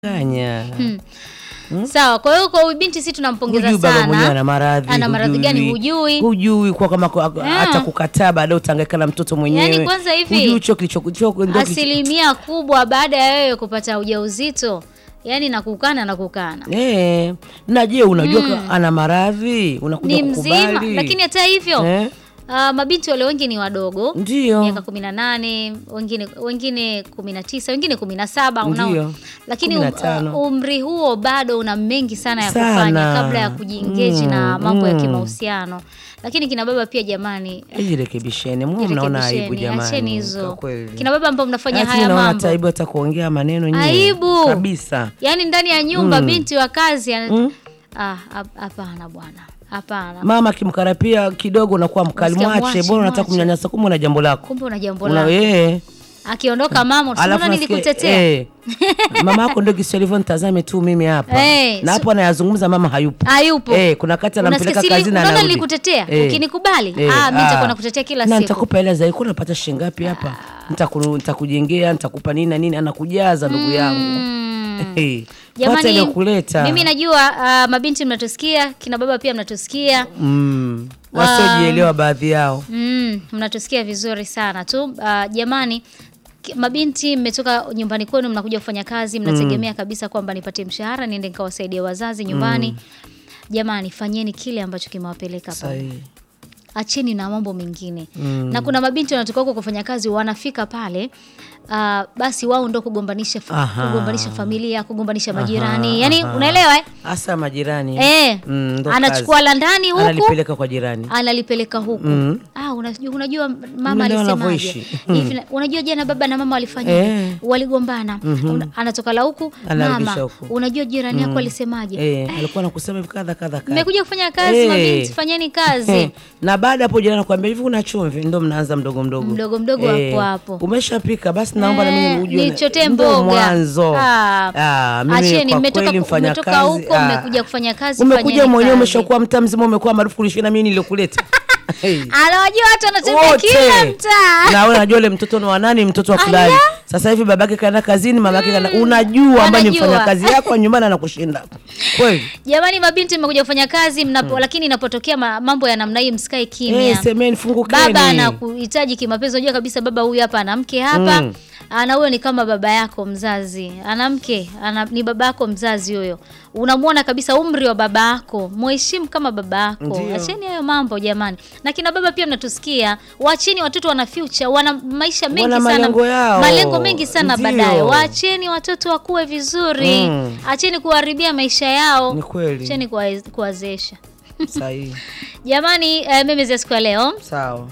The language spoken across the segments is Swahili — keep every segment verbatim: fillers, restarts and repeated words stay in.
Kanya. Hmm. Hmm? Sawa, kwa hiyo kwa binti sisi tunampongeza sana. Baba mwenyewe ana maradhi. Ana maradhi gani hujui? Hujui kwa kama hata kukataa baadaye utangaika na mtoto mwenyewe. Yaani kwanza hivi. Hujui hicho kilichokuchoko ndio asilimia kubwa baada ya wewe kupata ujauzito, yani nakukana na kukana. Eh, na je unajua hmm. ana maradhi, unakuja kukubali. Ni mzima, lakini hata hivyo eh? Uh, mabinti wale wengi ni wadogo. Ndio. Miaka kumi na nane, wengine wengine kumi na tisa, wengine kumi na saba, unaona. Lakini um, umri huo bado una mengi sana ya sana. kufanya kabla ya kujiengage mm, na mambo mm. ya kimahusiano. Lakini kina baba pia jamani, jirekebisheni. Mungu mnaona aibu jamani. Acheni hizo. Kina baba ambao mnafanya haya mambo. Naona aibu hata kuongea maneno nyingi. Aibu kabisa. Yaani ndani ya nyumba mm. binti wa kazi mm. ah hapana bwana. Hapana. Mama kimkarapia kidogo unakuwa mkali, mwache. Bora unataka kumnyanyasa, kumbe una jambo lako. Kumbe una jambo lako. Eh. Akiondoka mama unaona nilikutetea. Eh. Mama yako ndio kisilivyo nitazame tu mimi hapa. Hey, na hapo so, anayazungumza mama hayupo. Hayupo. Eh, kuna kati anampeleka kazi na anarudi. Unaona nilikutetea? Hey. Ukinikubali, hey. ah mimi nitakuwa nakutetea kila siku. Na nitakupa hela zaidi, kuna napata shilingi ngapi hapa? Nitakujengea, nitakupa nini na nini, anakujaza ndugu mm. yangu. Hey. Jamani, kuleta. Mimi najua uh, mabinti mnatusikia, kina baba pia mnatusikia. Mm. Wasiojielewa uh, baadhi yao. Mm, mnatusikia vizuri sana tu. Uh, jamani, mabinti mmetoka nyumbani kwenu mnakuja kufanya kazi, mnategemea mm. kabisa kwamba nipate mshahara niende nikawasaidia wazazi nyumbani. Mm. Jamani, fanyeni kile ambacho kimewapeleka pale. Acheni na mambo mengine. Mm. Na kuna mabinti wanatoka huko kufanya kazi, wanafika pale uh, basi wao ndio kugombanisha fa kugombanisha familia, kugombanisha majirani. Aha, yani aha. Unaelewa eh? Hasa majirani. Eh. Mm, anachukua la ndani huku, analipeleka kwa jirani. Analipeleka huku. Mm. Ah, unajua unajua mama alisemaje? Hivi unajua jana baba na mama walifanya eh. waligombana. Mm -hmm. Anatoka la huku, mama. Huku. Unajua jirani yako mm. alisemaje? Eh, alikuwa anakusema kadha kadha kadha. Nimekuja kufanya kazi eh. mabinti, fanyeni kazi. Eh. Na baada hapo jirani anakuambia hivi una chumvi, ndio mnaanza mdogo mdogo. Mdogo mdogo hapo eh, hapo. Umeshapika basi naomba na mimi uje. Nichote mboga. Mwanzo. Ah, ah mimi kwa kweli mfanya kazi. Huko mmekuja kufanya kazi, fanyeni. Umekuja mwenyewe umeshakuwa mtaa mzima, umekuwa maarufu kulisha na mimi nilikuleta. Hey. Anajua watu wanatembea kila mtaa. Na wewe unajua ile mtoto ni wa nani, mtoto wa fulani. Sasa hivi babake kaenda kazini, mamake kaenda. Mm. Unajua ambaye ni mfanya kazi yako nyumbani anakushinda. Kweli. Jamani mabinti mmekuja kufanya kazi mnapo, mm. lakini inapotokea mambo ya namna hii msikae kimya. Eh, semeni fungukeni. Baba anakuhitaji kimapenzi, unajua kabisa baba huyu hapa ana mke hapa. Mm. Ana huyo ni kama baba yako mzazi. Ana mke, ana, ni baba yako mzazi huyo. Unamuona kabisa umri wa baba yako. Mheshimu kama baba yako. Acheni hayo mambo jamani. Na kina baba pia mnatusikia. Waacheni watoto wana future, wana maisha mengi wana sana. Malengo, malengo mengi sana baadaye. Waacheni watoto wakue vizuri. Mm. Acheni kuharibia maisha yao. Ni kweli. Acheni kuwazesha. Sahihi. Jamani, uh, mimi za siku ya leo. Sawa.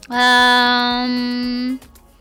Um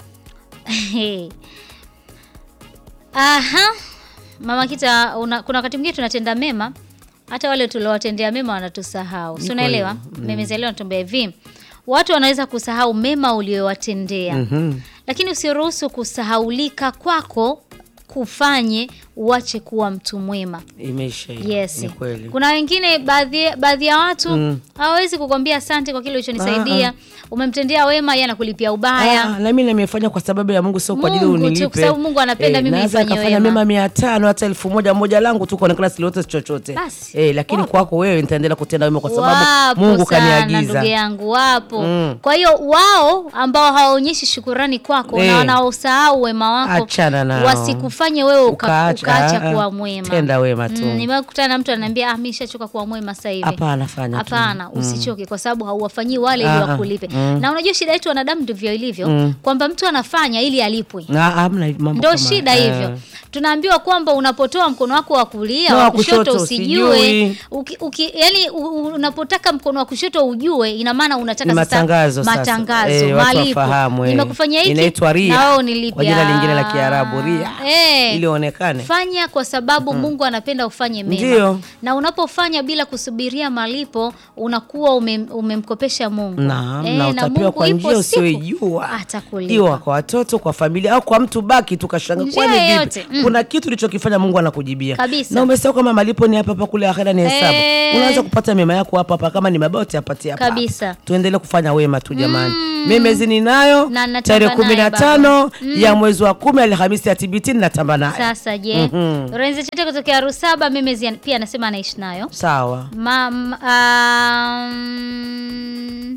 Aha. Mama Kita, una, kuna wakati mwingine tunatenda mema, hata wale tuliowatendea mema wanatusahau. Si unaelewa? Mm. Mimi zaleo natumbea hivi. Watu wanaweza kusahau mema uliowatendea. Mm -hmm. Lakini usiruhusu kusahaulika kwako kufanye uache kuwa mtu mwema. Imeisha hiyo. Yes. Ni kweli. Kuna wengine baadhi baadhi ya watu mm. hawezi kukwambia asante kwa kile ulichonisaidia. Umemtendea wema, yeye anakulipia ubaya. Ah, na mimi nimefanya kwa sababu ya Mungu, sio kwa ajili unilipe. Kwa sababu Mungu anapenda eh, mimi nifanye wema. Naweza mema mia tano hata elfu moja moja langu tu kwa klasi lote chochote. Eh, lakini wapo. Kwako wewe nitaendelea kutenda wema kwa sababu wapo Mungu kaniagiza. Ndugu yangu wapo. Mm. Kwa hiyo wao ambao hawaonyeshi shukrani kwako eh. na wanaosahau wema wako, wasikufanye wewe uka, ukaacha kuwa mwema. Tenda wema tu. Mm, nimekutana na mtu ananiambia ah mimi nishachoka kuwa mwema sasa hivi. Hapana, fanya tu. Hapana, usichoke kwa sababu hauwafanyii wale ili wakulipe. Mm. Na unajua shida yetu wanadamu ndivyo ilivyo, mm. kwamba mtu anafanya ili alipwe. Ndio shida hivyo. Uh. Tunaambiwa kwamba unapotoa mkono wako wa kulia, no, wa kushoto usijue. Uki, uki, yani unapotaka mkono wa kushoto ujue, ina maana unataka matangazo sasa matangazo, eh, malipo. Nimekufanyia hiki inaitwa ria. Na wao nilipia. Kwa jina lingine la Kiarabu ria. Eh, ili onekane. Fanya kwa sababu mm. Mungu anapenda ufanye mema. Ndiyo. Na unapofanya bila kusubiria malipo, unakuwa umemkopesha ume Mungu. Na, eh, na utapewa kwa njia usiyojua. Atakulipa. Iwe kwa watoto, kwa familia au kwa mtu baki tukashanga kwani vipi? Mm. Kuna kitu ulichokifanya Mungu anakujibia. Kabisa. Na umesahau kama malipo ni hapa hapa, kule akhera ni hesabu. Eh. Unaanza kupata mema yako hapa hapa, kama ni maboti apatie hapa. Kabisa. Tuendelee kufanya wema tu jamani. Mm. Mimi ninayo tarehe kumi na tano mm. ya mwezi wa kumi Alhamisi ya T B T natamba nayo. Sasa je, Mhm. Lorenzo Chete kutokea Rusaba Memezi pia anasema anaishi nayo. Sawa. Ma, ma um,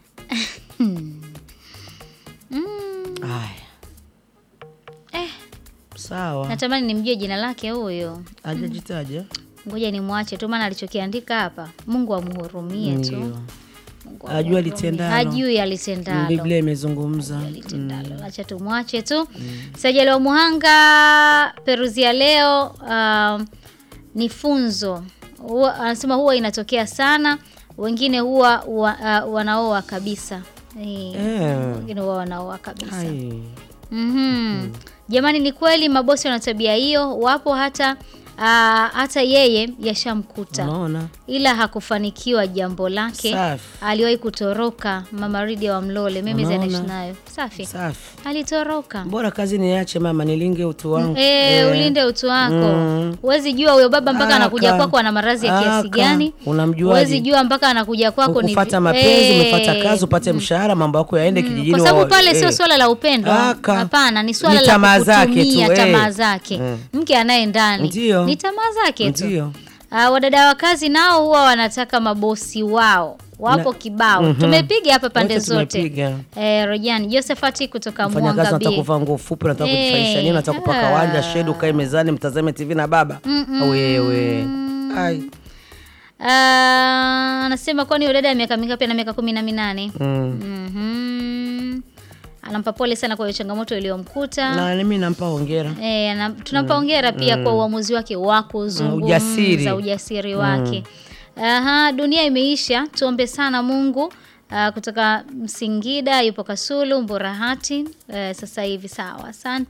Aya. eh, Sawa. natamani nimjue jina lake huyo. Hajajitaja. Ngoja nimwache tu maana alichokiandika hapa. Mungu amhurumie tu. Ndio. Mungu Ajua amhurumie. alitendalo. Hajui alitendalo. Biblia imezungumza. Alitendalo. Acha tumwache tu. Sajali wa Muhanga Peruzi ya leo um, ni funzo. Huwa, anasema huwa inatokea sana. Wengine huwa wa, uh, wanaoa kabisa. Eh, Eh. wengine huwa wanaoa kabisa. Hai. Mhm. Jamani, ni kweli mabosi wana tabia hiyo, wapo hata uh, hata yeye yashamkuta. Unaona? Ila hakufanikiwa jambo lake. Safi. Aliwahi kutoroka Mama Ridia wa Mlole, mimi Unaona? zanishi nayo. Safi. Safi. Alitoroka. Bora kazi niache mama, nilinge utu wangu. Eh, ulinde utu wako. Mm. Huwezi jua huyo baba mpaka Aka. anakuja kwako ana maradhi ya kiasi Aka. gani? Unamjuaje? Huwezi jua mpaka anakuja kwako ni Ufuata mapenzi, Eh. umefuata kazi, upate mshahara, mambo yako yaende kijijini. Kwa sababu wa- pale eh. sio swala la upendo. Aka. Hapana, ni swala Ni la tamaa zake kutumia tu, eh. tamaa zake. Mm. Mke anaye ndani. Ndio. Ni tamaa zake tu. Ndio. Uh, wadada wa kazi nao huwa wanataka mabosi wao. Wapo Na- kibao. Mhm. Tumepiga hapa pande Wote zote. tumepiga. Eh, Rojani Josephati kutoka Mfanya kazi Mwanga nataka B. kuvaa nguo fupi, nataka Eh, kujifanisha nini, nataka kupaka ah. wanja, shedu, kae mezani mtazame T V na baba. Wewe. Ai. Ah, anasema kwani yule dada ya miaka mingapi? Na miaka kumi na minane. Mm. Mhm. Anampa pole sana kwa hiyo changamoto iliyomkuta. Na mimi nampa hongera. Eh, na tunampa hongera pia kwa uamuzi wake wa kuzungumza, Ujasiri. ujasiri wake. Aha, dunia imeisha, tuombe sana Mungu. Uh, kutoka Singida yupo Kasulu Mburahati uh, sasa hivi. Sawa, asante.